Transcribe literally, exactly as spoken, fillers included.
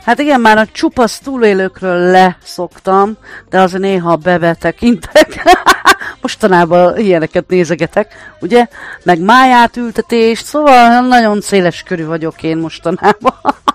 Hát igen, már a csupasz túlélőkről leszoktam, de azért néha bebetekintek. Mostanában ilyeneket nézegetek, ugye? Meg máját ültetést, szóval nagyon széles körű vagyok én mostanában.